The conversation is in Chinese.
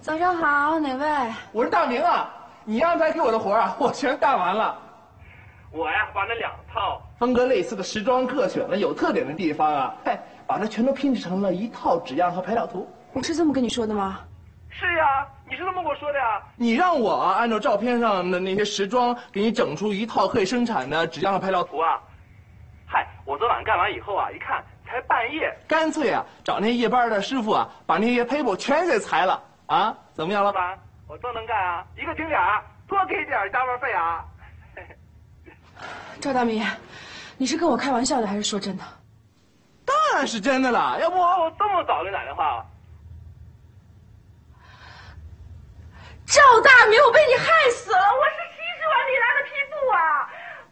早上好，哪位？ 我是大明啊，你安排给我的活啊，我全干完了。 我呀，把那2套风格类似的时装各选了有特点的地方啊，把它全都拼制成了一套纸样和排料图。 我是这么跟你说的吗？ 是呀，你是这么跟我说的呀。 你让我按照照片上的那些时装，给你整出一套可以生产的纸样和排料图啊。 嗨，我昨晚干完以后啊，一看才半夜， 干脆啊，找那夜班的师傅啊，把那些 paper 全给裁了啊，怎么样，老板？ 我都能干啊，一个景点多给点加班费啊。 赵大明，你是跟我开玩笑的还是说真的？ 当然是真的了，要不我这么早就打电话。 赵大明，我被你害死了！我是70万里来的批复啊！